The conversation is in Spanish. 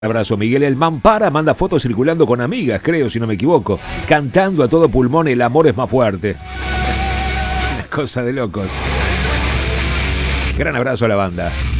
Abrazo. Miguel El Mampara manda fotos circulando con amigas, creo, si no me equivoco, cantando a todo pulmón El amor es más fuerte. Una cosa de locos. Gran abrazo a la banda.